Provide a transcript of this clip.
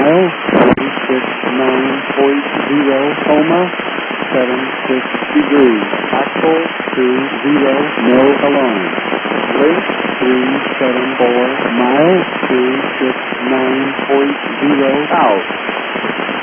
mile, 269.0, coma, 76 degrees, axle 20, no alarm, length 374 miles, 269.0, out.